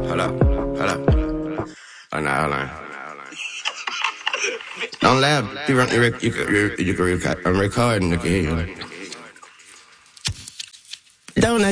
hold up. Oh, nah, hold on. Don't laugh. You can record. I'm recording. You can hear you. Don't